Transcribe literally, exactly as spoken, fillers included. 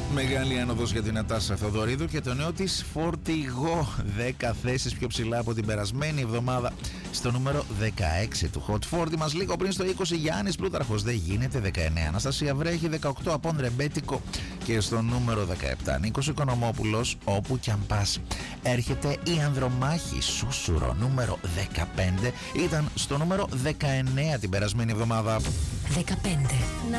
Μεγάλη άνοδος για την Νατάσα Θεοδωρίδου και το νέο της Φορτηγό. δέκα θέσεις πιο ψηλά από την περασμένη εβδομάδα, στο νούμερο δεκαέξι του Hot φορτι μας. Λίγο πριν στο είκοσι Γιάννης Πλούταρχος, δεν γίνεται. Δεκαεννέα Αναστασία Βρέχη, δεκαοκτώ Απόν Ρεμπέτικο και στο νούμερο δεκαεπτά Νίκος Οικονομόπουλος, Όπου κι αν πας. Έρχεται η Ανδρομάχη Σούσουρο, νούμερο δεκαπέντε, ήταν στο νούμερο δεκαεννέα την περασμένη εβδομάδα. δεκαπέντε.